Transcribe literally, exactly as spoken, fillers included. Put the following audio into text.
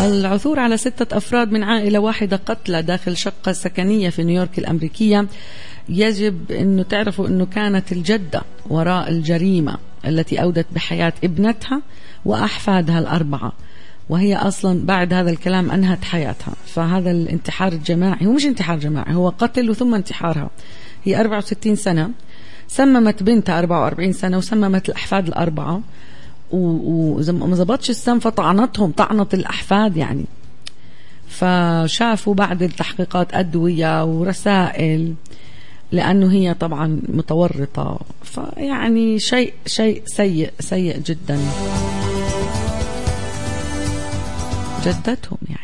العثور على ستة أفراد من عائلة واحدة قتلى داخل شقة سكنية في نيويورك الأمريكية. يجب أنه تعرفوا أنه كانت الجدة وراء الجريمة التي أودت بحياة ابنتها وأحفادها الأربعة، وهي أصلا بعد هذا الكلام أنهت حياتها. فهذا الانتحار الجماعي هو مش انتحار جماعي، هو قتل وثم انتحارها. هي أربعة وستين سنة، سممت بنتها أربعة وأربعين سنة، وسممت الأحفاد الأربعة، وما زبطش السم فطعنتهم طعنت الأحفاد يعني. فشافوا بعد التحقيقات أدوية ورسائل، لأنه هي طبعا متورطة. فيعني شيء شيء سيء سيء جدا. جدتهم يعني.